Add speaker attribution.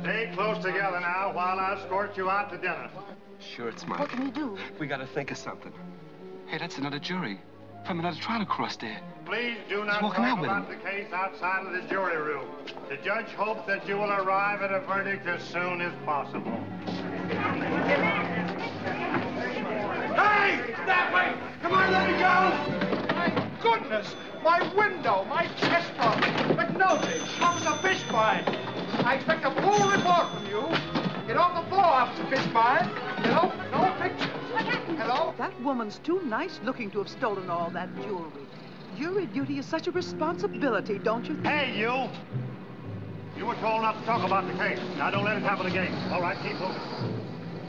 Speaker 1: Stay close together now while I escort you out to dinner.
Speaker 2: Sure, it's Mike.
Speaker 3: What can we do?
Speaker 2: We gotta think of something. Hey, that's another jury. From another trial across there.
Speaker 1: Please do not talk about the case outside of the jury room. The judge hopes that you will arrive at a verdict as soon as possible.
Speaker 4: Hey! That way! Come on, let me go! My goodness! My window, my chest rug, McNulty, Officer Fishbine. I expect a full report from you. Get off the floor, Officer Fishbine. You know, no pictures. Hello?
Speaker 3: That woman's too nice looking to have stolen all that jewelry. Jury duty is such a responsibility, don't you think?
Speaker 1: Hey, you! You were told not to talk about the case. Now, don't let it happen again. All right, keep moving.